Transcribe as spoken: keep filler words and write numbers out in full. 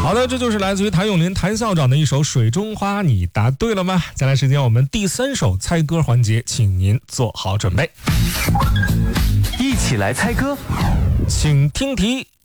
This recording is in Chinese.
好的，这就是来自于谭咏麟谭校长的一首《水中花》，你答对了吗？接下来时间我们第三首猜歌环节，请您做好准备， 一起来猜歌， 请听题。